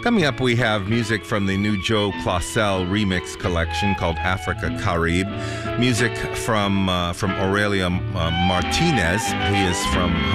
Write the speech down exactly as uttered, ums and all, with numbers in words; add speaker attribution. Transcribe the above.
Speaker 1: Coming up, we have music from the new Joe Claussell remix collection called Africa Caribe. Music from uh, from Aurelio uh, Martinez. He is from